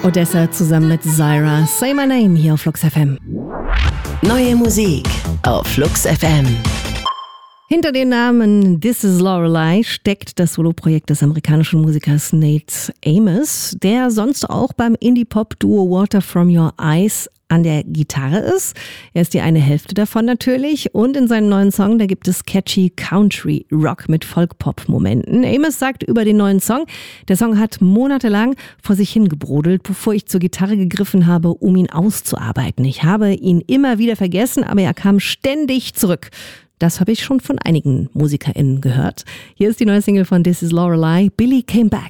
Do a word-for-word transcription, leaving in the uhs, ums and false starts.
Odessa zusammen mit Zyra. Say My Name hier auf Flux F M. Neue Musik auf Flux F M. Hinter den Namen This Is Lorelei steckt das Soloprojekt des amerikanischen Musikers Nate Amos, der sonst auch beim Indie-Pop-Duo Water From Your Eyes an der Gitarre ist. Er ist die eine Hälfte davon natürlich und in seinem neuen Song, da gibt es catchy Country-Rock mit Folk-Pop-Momenten. Amos sagt über den neuen Song, der Song hat monatelang vor sich hingebrodelt, bevor ich zur Gitarre gegriffen habe, um ihn auszuarbeiten. Ich habe ihn immer wieder vergessen, aber er kam ständig zurück. Das habe ich schon von einigen MusikerInnen gehört. Hier ist die neue Single von This Is Lorelei, Billy Came Back.